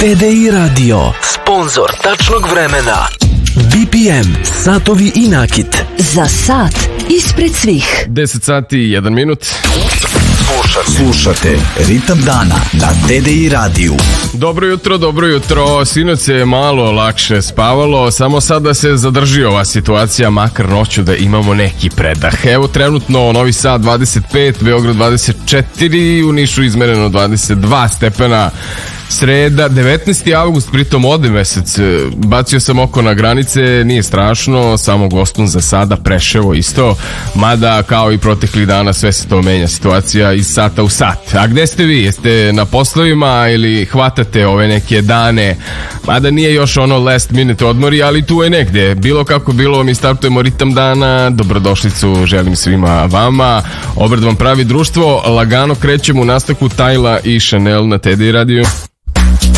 TDI Radio, sponzor tačnog vremena. BPM, satovi i nakit. Za sat ispred svih. 10 sati i 1 minut. Slušate Ritam dana na TDI radiju. Dobro jutro. Sinoć se malo lakše spavalo, samo sada se zadrži ova situacija, makar noću da imamo neki predah. Evo trenutno Novi Sad 25, Beograd 24, u Nišu izmereno 22 stepena. Sreda, 19. avgust, pritom ode mesec. Bacio sam oko na granice, nije strašno, samo Gostun za sada, Preševo isto, mada kao i proteklih dana sve se to menja, situacija iz sata u sat. A gde ste vi? Jeste na poslovima ili hvatate ove neke dane? Mada nije još ono last minute odmori, ali tu je negde. Bilo kako bilo, mi startujemo Ritam dana, dobrodošlicu želim svima vama. Obred vam pravi društvo, lagano krećemo u nastavku Tajla i Chanel na TDI radiju.